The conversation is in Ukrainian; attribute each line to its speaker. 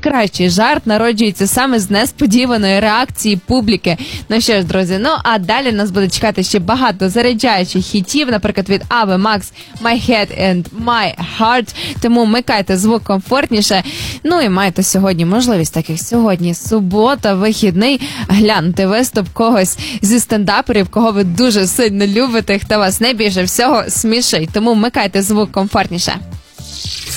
Speaker 1: найкращий жарт народжується саме з несподіваної реакції публіки. Ну що ж, друзі, ну а далі нас буде чекати ще багато заряджаючих хітів, наприклад, від Ave Max, My Head and My Heart. Тому вмикайте звук комфортніше. Ну і маєте сьогодні можливість, так як сьогодні субота, вихідний, глянути виступ когось зі стендаперів, кого ви дуже сильно любите, хто вас найбільше всього смішить. Тому вмикайте звук комфортніше.